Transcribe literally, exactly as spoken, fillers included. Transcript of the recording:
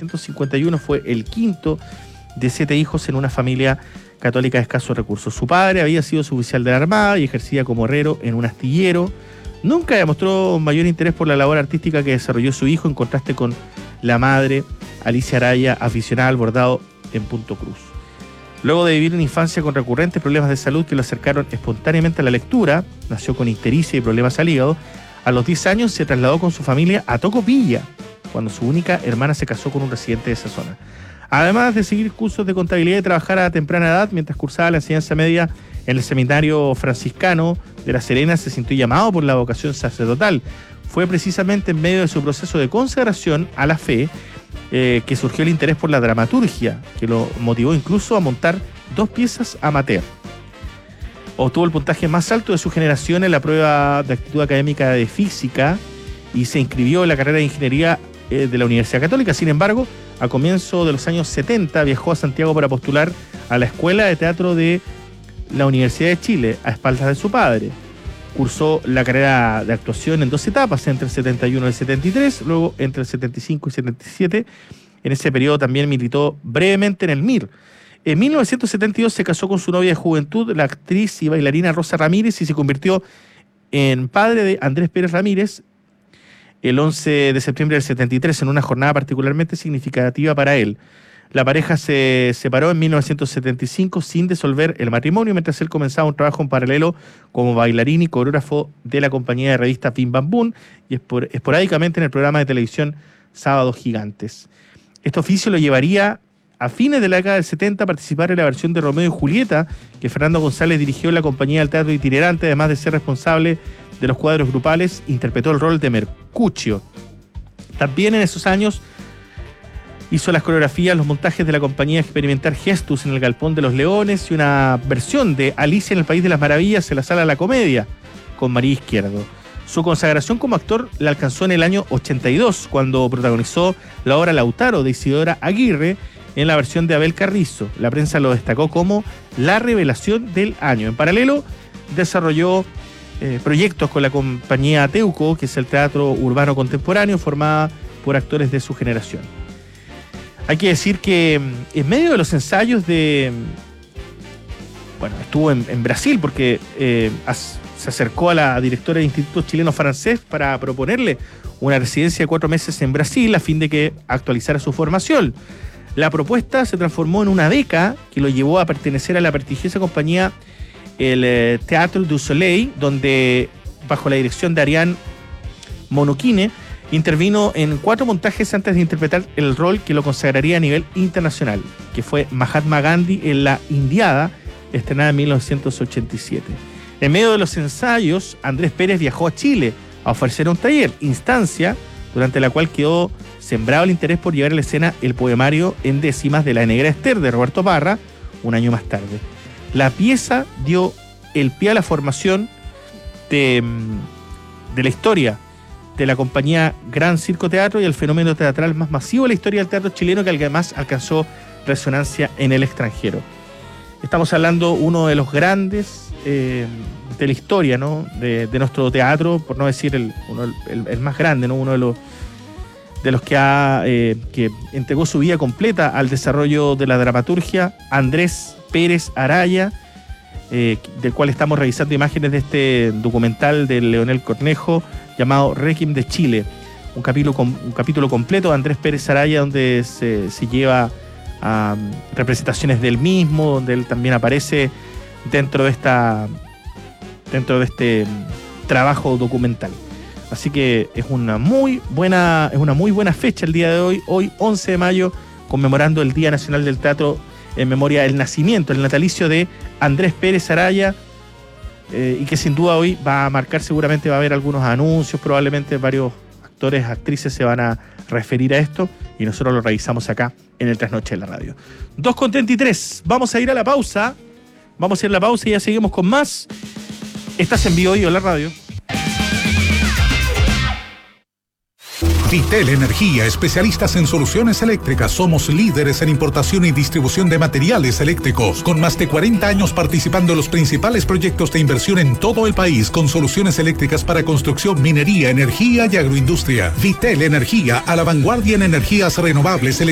novecientos cincuenta y uno fue el quinto de siete hijos en una familia católica de escasos recursos. Su padre había sido suboficial de la Armada y ejercía como herrero en un astillero. Nunca demostró mayor interés por la labor artística que desarrolló su hijo, en contraste con la madre, Alicia Araya, aficionada al bordado en Punto Cruz. Luego de vivir una infancia con recurrentes problemas de salud que lo acercaron espontáneamente a la lectura, nació con ictericia y problemas al hígado. A los diez años se trasladó con su familia a Tocopilla, cuando su única hermana se casó con un residente de esa zona. Además de seguir cursos de contabilidad y trabajar a temprana edad, mientras cursaba la enseñanza media en el seminario franciscano de La Serena, se sintió llamado por la vocación sacerdotal. Fue precisamente en medio de su proceso de consagración a la fe eh, que surgió el interés por la dramaturgia, que lo motivó incluso a montar dos piezas amateur. Obtuvo el puntaje más alto de su generación en la prueba de actitud académica de física y se inscribió en la carrera de ingeniería eh, de la Universidad Católica. Sin embargo, a comienzos de los años setenta viajó a Santiago para postular a la Escuela de Teatro de la Universidad de Chile, a espaldas de su padre. Cursó la carrera de actuación en dos etapas, entre el setenta y uno y el setenta y tres, luego entre el setenta y cinco y setenta y siete. En ese periodo también militó brevemente en el M I R. En mil novecientos setenta y dos se casó con su novia de juventud, la actriz y bailarina Rosa Ramírez, y se convirtió en padre de Andrés Pérez Ramírez el once de septiembre del setenta y tres, en una jornada particularmente significativa para él. La pareja se separó en mil novecientos setenta y cinco sin disolver el matrimonio, mientras él comenzaba un trabajo en paralelo como bailarín y coreógrafo de la compañía de revistas Bim Bam Boom y espor- esporádicamente en el programa de televisión Sábados Gigantes. Este oficio lo llevaría a fines de la década del setenta a participar en la versión de Romeo y Julieta que Fernando González dirigió en la compañía del teatro itinerante. Además de ser responsable de los cuadros grupales, interpretó el rol de Mercucio. También en esos años hizo las coreografías, los montajes de la compañía experimental Gestus en el Galpón de los Leones y una versión de Alicia en el País de las Maravillas en la Sala de la Comedia con María Izquierdo. Su consagración como actor la alcanzó en el año ochenta y dos, cuando protagonizó la obra Lautaro de Isidora Aguirre en la versión de Abel Carrizo. La prensa lo destacó como la revelación del año. En paralelo, desarrolló eh, proyectos con la compañía Teuco, que es el teatro urbano contemporáneo, formada por actores de su generación. Hay que decir que en medio de los ensayos de... Bueno, estuvo en, en Brasil porque eh, as, se acercó a la directora del Instituto Chileno Francés para proponerle una residencia de cuatro meses en Brasil a fin de que actualizara su formación. La propuesta se transformó en una beca que lo llevó a pertenecer a la prestigiosa compañía el eh, Théâtre du Soleil, donde bajo la dirección de Ariane Monoquine intervino en cuatro montajes antes de interpretar el rol que lo consagraría a nivel internacional, que fue Mahatma Gandhi en La Indiada, estrenada en mil novecientos ochenta y siete. En medio de los ensayos, Andrés Pérez viajó a Chile a ofrecer un taller, instancia durante la cual quedó sembrado el interés por llevar a la escena el poemario en décimas de La Negra Esther de Roberto Parra, un año más tarde. La pieza dio el pie a la formación de, de la historia de la compañía Gran Circo Teatro y el fenómeno teatral más masivo de la historia del teatro chileno, que además alcanzó resonancia en el extranjero. Estamos hablando de uno de los grandes eh, de la historia, ¿no? de, de nuestro teatro, por no decir el, uno, el, el más grande, ¿no? Uno de los, de los que, ha, eh, que entregó su vida completa al desarrollo de la dramaturgia, Andrés Pérez Araya, eh, del cual estamos revisando imágenes de este documental de Leonel Cornejo llamado Requiem de Chile, un capítulo, un capítulo completo de Andrés Pérez Araya donde se, se lleva a um, representaciones del mismo, donde él también aparece dentro de esta dentro de este um, trabajo documental. Así que es una muy buena es una muy buena fecha el día de hoy, hoy once de mayo, conmemorando el Día Nacional del Teatro en memoria del nacimiento, el natalicio de Andrés Pérez Araya, eh, y que sin duda hoy va a marcar, seguramente va a haber algunos anuncios, probablemente varios actores, actrices se van a referir a esto y nosotros lo revisamos acá en el Trasnoche de la Radio. dos con treinta y tres, vamos a ir a la pausa, vamos a ir a la pausa y ya seguimos con más. Estás en Vivo Vivo la radio. Vitel Energía, especialistas en soluciones eléctricas. Somos líderes en importación y distribución de materiales eléctricos, con más de cuarenta años participando en los principales proyectos de inversión en todo el país, con soluciones eléctricas para construcción, minería, energía y agroindustria. Vitel Energía, a la vanguardia en energías renovables.